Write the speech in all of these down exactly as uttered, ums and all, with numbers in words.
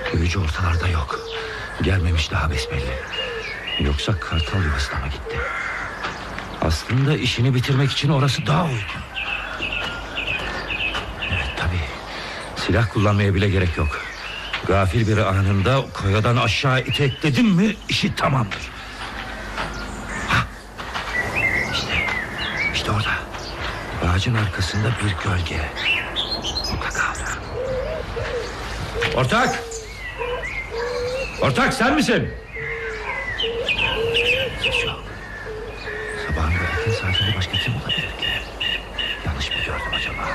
Kuyucu ortalarda yok. Gelmemiş daha besbelli. Yoksa kartal yuvasına mı gitti? Aslında işini bitirmek için orası daha uygun. Evet tabii. Silah kullanmaya bile gerek yok. Gafil biri anında koyadan aşağı itekledim mi işi tamamdır. Hah. İşte, işte orada. Ağacın arkasında bir gölge. Mutlaka olur. Ortak! Ortak sen misin? Ses yok. Sabahın bu erken saatinde başka kim olabilir ki? Yanlış mı gördüm acaba?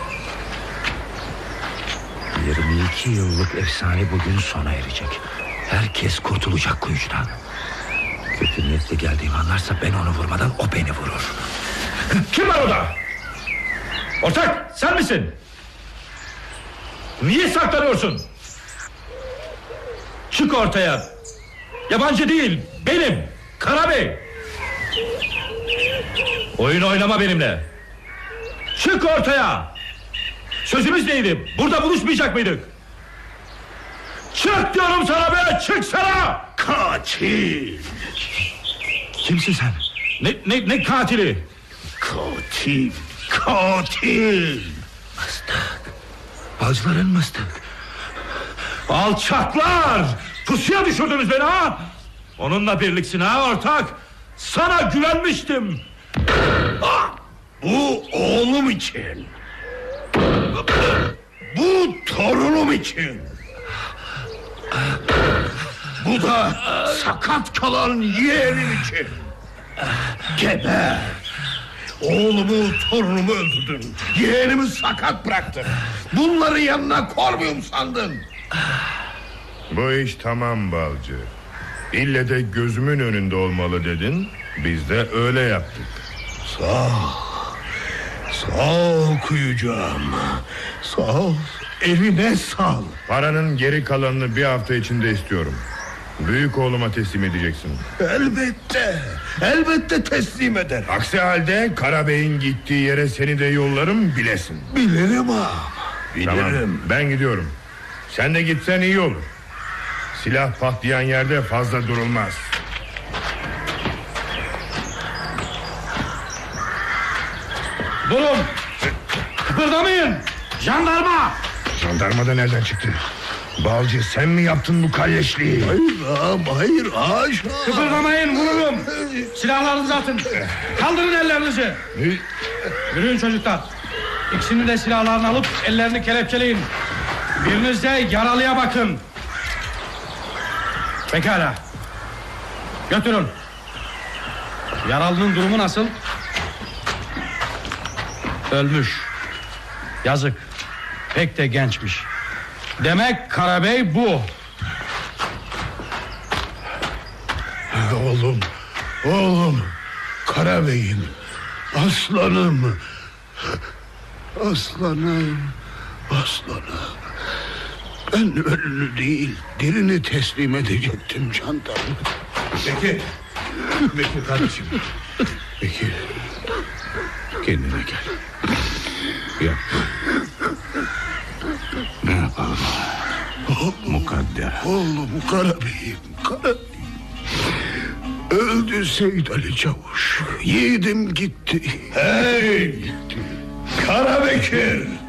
Yirmi iki yıllık efsane bugün sona erecek. Herkes kurtulacak kuyucudan. Kötü niyetle geldiğimi anlarsa ben onu vurmadan o beni vurur. Kim var orada? Ortak sen misin? Niye saklanıyorsun? Çık ortaya. Yabancı değil, benim Karabey. Oyun oynama benimle. Çık ortaya. Sözümüz neydi? Burada buluşmayacak mıydık? Çık diyorum sana be, çıksana. Katil. Kimsin sen? Ne, ne, ne katili? Katil. Katil. Mıstık. Balcıların mıstık. Alçaklar! Pusuya düşürdünüz beni ha? Onunla birliksin ha ortak. Sana güvenmiştim. Ah, bu oğlum için. Bu torunum için. Bu da sakat kalan yeğenim için. Geber. Oğlumu, torunumu öldürdün. Yeğenimi sakat bıraktın. Bunları yanına koymuyum sandın. Bu iş tamam balcı. İlle de gözümün önünde olmalı dedin. Biz de öyle yaptık. Sağ ol. Sağ ol kuyucağım. Sağ ol. Eline sağ. Paranın geri kalanını bir hafta içinde istiyorum. Büyük oğluma teslim edeceksin. Elbette. Elbette teslim eder. Aksi halde Karabey'in gittiği yere seni de yollarım bilesin. Bilirim ağam. Bilirim. Tamam, ben gidiyorum. Sen de gitsen iyi olur. Silah patlayan yerde fazla durulmaz. Durun. Kıpırdamayın. Jandarma. Jandarma da nereden çıktı? Balcı sen mi yaptın bu kalleşliği? Hayır ağam, hayır haşa. Kıpırdamayın, vururum. Silahlarınızı atın. Kaldırın ellerinizi. Yürüyün çocuklar. İkisini de silahlarını alıp ellerini kelepçeleyin. Biriniz de yaralıya bakın. Pekala. Götürün. Yaralının durumu nasıl? Ölmüş. Yazık. Pek de gençmiş. Demek Karabey bu. Oğlum, oğlum, Karabey'im, aslanım, aslanım, aslanım. Ben ölünü değil, dirini teslim edecektim jandarma. Bekir. Bekir kardeşim. Bekir, kendine gel. Yap. Ne yapalım? Mukadder. Oğlum Karabey'im, Karabey'im. Öldü Seyit Ali Çavuş. Yiğidim gitti. Hey! Karabekir!